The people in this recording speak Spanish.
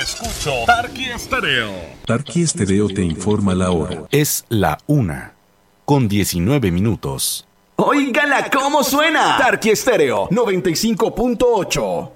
escucho Tarqui Estéreo. Tarqui Estéreo te informa la hora. Es la 1:19. ¡Óigala cómo suena! Tarqui Estéreo 95.8.